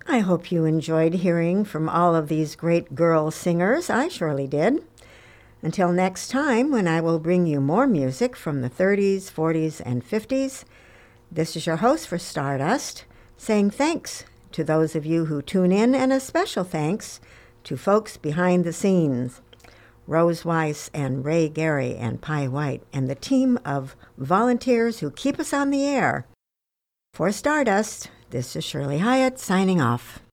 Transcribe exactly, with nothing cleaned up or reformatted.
I hope you enjoyed hearing from all of these great girl singers. I surely did. Until next time, when I will bring you more music from the thirties, forties, and fifties, this is your host for Stardust, saying thanks to those of you who tune in, and a special thanks to folks behind the scenes, Rose Weiss and Ray Gary and Pi White, and the team of volunteers who keep us on the air. For Stardust, this is Shirley Hyatt signing off.